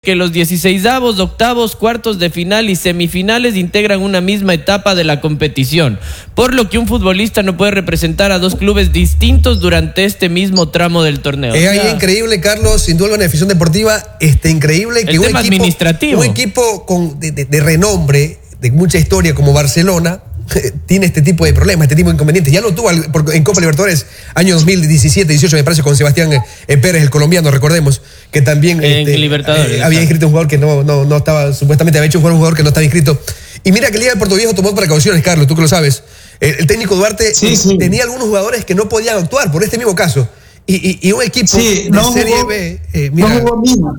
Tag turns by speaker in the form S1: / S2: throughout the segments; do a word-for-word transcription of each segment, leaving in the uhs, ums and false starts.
S1: que los dieciseisavos, octavos, cuartos de final y semifinales integran una misma etapa de la competición, por lo que un futbolista no puede representar a dos clubes distintos durante este mismo tramo del torneo.
S2: Es ahí increíble, Carlos, sin duda alguna, afición deportiva, este, increíble que
S1: el
S2: un
S1: tema
S2: equipo,
S1: administrativo.
S2: un equipo con, de, de, de renombre, de mucha historia como Barcelona, tiene este tipo de problemas, este tipo de inconvenientes. Ya lo tuvo en Copa Libertadores año dos mil diecisiete dieciocho, me parece, con Sebastián Pérez, el colombiano, recordemos, que también
S1: en
S2: este,
S1: Libertadores,
S2: eh, había inscrito un jugador que no, no, no estaba, supuestamente había hecho un jugador que no estaba inscrito. Y mira que Liga de Puerto Viejo tomó precauciones, Carlos, tú que lo sabes. El, el técnico Duarte
S3: sí, sí.
S2: tenía algunos jugadores que no podían actuar por este mismo caso. Y, y, y un equipo
S3: sí,
S2: de
S3: no
S2: Serie
S3: jugó,
S2: B, eh, mira.
S3: No jugó Mina.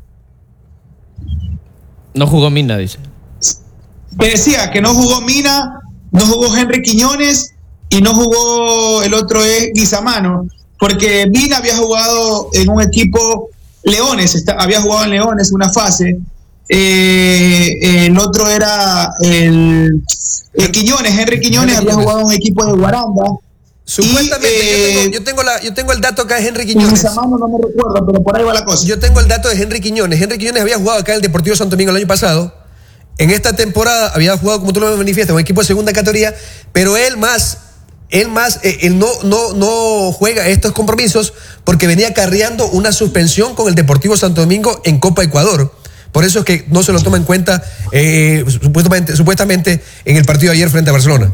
S1: No jugó Mina, dice.
S3: Te decía que no jugó Mina, no jugó Henry Quiñones y no jugó el otro es Guizamano, porque Mina había jugado en un equipo Leones, está, había jugado en Leones una fase, eh, el otro era el, el Quiñones, Henry Quiñones había jugado en un equipo de Guaranda.
S2: Supuestamente, y, eh, yo, tengo, yo, tengo la, yo tengo el dato acá de Henry Quiñones.
S3: Guizamano no me recuerdo, pero por ahí va la cosa.
S2: Yo tengo el dato de Henry Quiñones. Henry Quiñones había jugado acá en el Deportivo Santo Domingo el año pasado. En esta temporada había jugado, como tú lo manifiestas, un equipo de segunda categoría, pero él más, él más, eh, él no, no, no juega estos compromisos porque venía acarreando una suspensión con el Deportivo Santo Domingo en Copa Ecuador. Por eso es que no se lo toma en cuenta eh, supuestamente, supuestamente en el partido de ayer frente a Barcelona.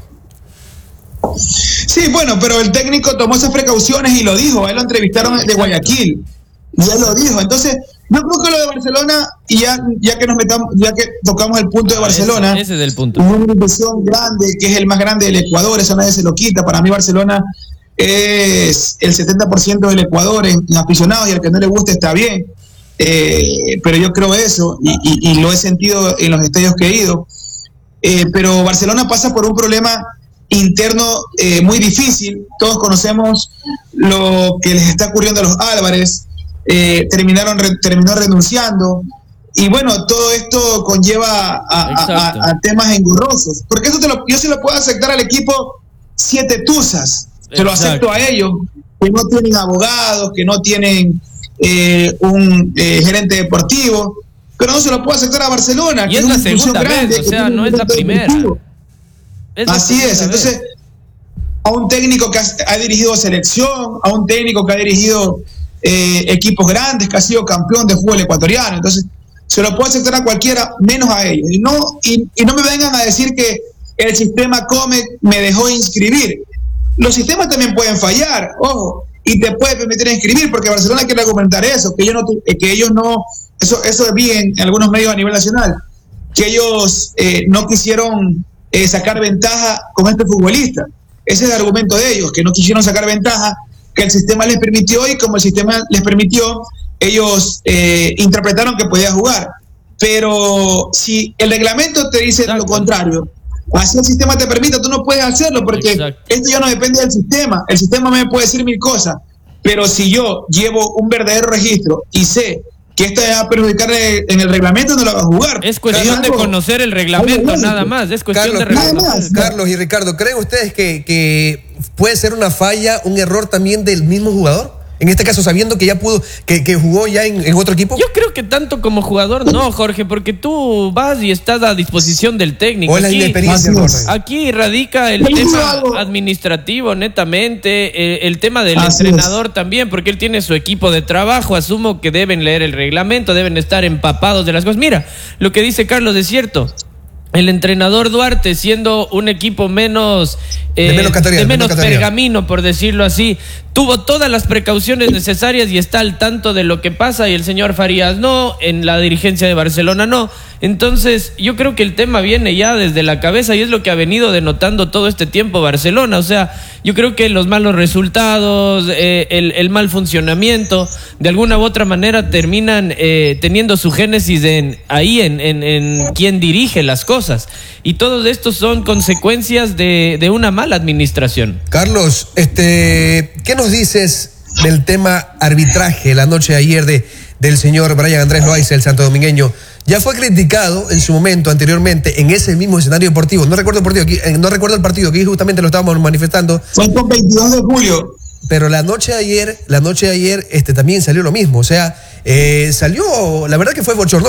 S3: Sí, bueno, pero el técnico tomó esas precauciones y lo dijo. A él lo entrevistaron de Guayaquil y él lo dijo. Entonces, yo creo que lo de Barcelona, y ya, ya que nos metamos, ya que tocamos el punto de Barcelona,
S1: ese, ese es el punto.
S3: Una inversión grande, que es el más grande del Ecuador, eso nadie se lo quita. Para mí Barcelona es el setenta por ciento del Ecuador en, en aficionados, y al que no le guste está bien. Eh, pero yo creo eso, y, y, y lo he sentido en los estadios que he ido. Eh, pero Barcelona pasa por un problema interno eh, muy difícil. Todos conocemos lo que les está ocurriendo a los Álvarez. Eh, terminaron re, terminó renunciando, y bueno, todo esto conlleva a, a, a, a temas engorrosos, porque eso te lo, yo se lo puedo aceptar al equipo siete tuzas. Exacto. Se lo acepto a ellos, que no tienen abogados, que no tienen eh, un eh, gerente deportivo, pero no se lo puedo aceptar a Barcelona,
S1: y
S3: que
S1: es,
S3: es
S1: la
S3: una
S1: segunda
S3: grande,
S1: vez, o sea, no es la primera. Es la
S3: Así es, entonces
S1: vez.
S3: A un técnico que ha, ha dirigido selección, a un técnico que ha dirigido Eh, equipos grandes, que ha sido campeón de fútbol ecuatoriano, entonces se lo puedo aceptar a cualquiera menos a ellos, y no, y, y no me vengan a decir que el sistema Come me dejó inscribir. Los sistemas también pueden fallar, ojo, y te puede permitir inscribir, porque Barcelona quiere argumentar eso, que ellos no, que ellos no eso, eso vi en, en algunos medios a nivel nacional, que ellos eh, no quisieron eh, sacar ventaja con este futbolista. Ese es el argumento de ellos, que no quisieron sacar ventaja, que el sistema les permitió, y como el sistema les permitió, ellos eh, interpretaron que podía jugar. Pero si el reglamento te dice Exacto. lo contrario, así el sistema te permite, tú no puedes hacerlo, porque Exacto. esto ya no depende del sistema. El sistema me puede decir mil cosas, pero si yo llevo un verdadero registro y sé que esto va a perjudicar en el reglamento, no lo va a jugar.
S1: Es cuestión Carlos, de conocer el reglamento, nada más. Es cuestión
S2: Carlos,
S1: de reglamento.
S2: Carlos, Carlos y Ricardo, ¿creen ustedes que, que puede ser una falla, un error también del mismo jugador? En este caso, sabiendo que ya pudo, que, que jugó ya en, en otro equipo.
S1: Yo creo que tanto como jugador no, Jorge, porque tú vas y estás a disposición del técnico.
S2: O la
S1: aquí,
S2: inexperiencia.
S1: Aquí radica el tema administrativo, netamente, eh, el tema del Así entrenador es. también, porque él tiene su equipo de trabajo. Asumo que deben leer el reglamento, deben estar empapados de las cosas. Mira, lo que dice Carlos es cierto. El entrenador Duarte, siendo un equipo menos, eh, de menos, de menos pergamino, por decirlo así, tuvo todas las precauciones necesarias y está al tanto de lo que pasa, y el señor Farías no, en la dirigencia de Barcelona no. Entonces yo creo que el tema viene ya desde la cabeza, y es lo que ha venido denotando todo este tiempo Barcelona. O sea, yo creo que los malos resultados, eh, el, el mal funcionamiento, de alguna u otra manera terminan eh, teniendo su génesis en, ahí en, en, en quien dirige las cosas, y todos estos son consecuencias de, de una mala administración.
S2: Carlos, este, ¿qué nos dices del tema arbitraje la noche de ayer de, del señor Brian Andrés Loaiza, el santodomingueño? Ya fue criticado en su momento, anteriormente, en ese mismo escenario deportivo. No recuerdo el partido, aquí, no recuerdo el partido, aquí justamente lo estábamos manifestando.
S3: Fue el veintidós de julio.
S2: Pero la noche de ayer, la noche de ayer, este, también salió lo mismo. O sea, eh, salió, la verdad que fue bochornoso.